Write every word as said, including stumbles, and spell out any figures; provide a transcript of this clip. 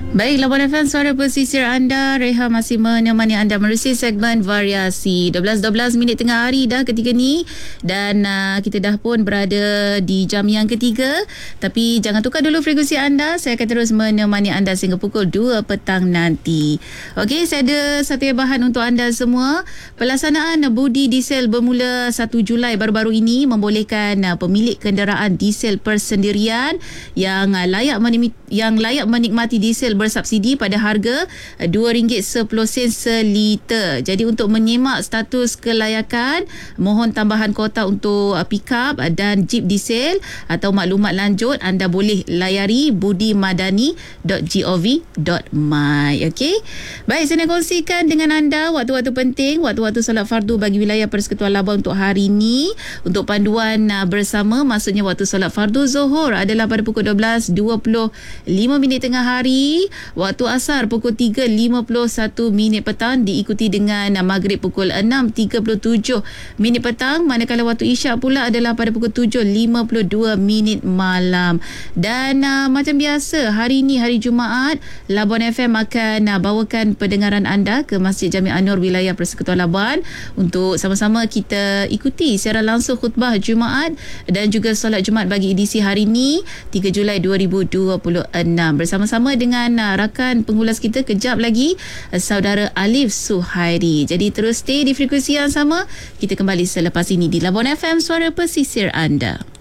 Baik, Labuan F M, suara pesisir anda. Reha masih menemani anda menerusi segmen variasi. dua belas dua belas minit tengah hari dah ketika ni. Dan uh, kita dah pun berada di jam yang ketiga. Tapi jangan tukar dulu frekuensi anda. Saya akan terus menemani anda sehingga pukul dua petang nanti. Okey, saya ada satu bahan untuk anda semua. Pelaksanaan budi diesel bermula satu Julai baru-baru ini membolehkan uh, pemilik kenderaan diesel persendirian yang uh, layak menikmati, yang layak menikmati diesel bersubsidi pada harga dua ringgit sepuluh sen seliter. Jadi untuk menyemak status kelayakan, mohon tambahan kota untuk pick up dan jeep diesel atau maklumat lanjut, anda boleh layari budimadani dot gov dot my. Okey. Baik, saya nak kongsikan dengan anda waktu-waktu penting, waktu-waktu solat fardu bagi wilayah Persekutuan Labuan untuk hari ini. Untuk panduan bersama, maksudnya waktu solat fardu Zuhur adalah pada pukul dua belas dua puluh lima minit tengah hari. Waktu asar pukul tiga lima puluh satu minit petang, diikuti dengan maghrib pukul enam tiga puluh tujuh minit petang. Manakala waktu isyak pula adalah pada pukul tujuh lima puluh dua minit malam. Dan uh, macam biasa, hari ini hari Jumaat, Labuan F M akan uh, bawakan pendengaran anda ke Masjid Jami An Nur wilayah Persekutuan Labuan untuk sama-sama kita ikuti secara langsung khutbah Jumaat dan juga solat Jumaat bagi edisi hari ini tiga Julai dua ribu dua puluh enam bersama-sama dengan uh, rakan pengulas kita kejap lagi, uh, saudara Alif Suhairi. Jadi terus stay di frekuensi yang sama. Kita kembali selepas ini di Labuan F M, suara pesisir anda.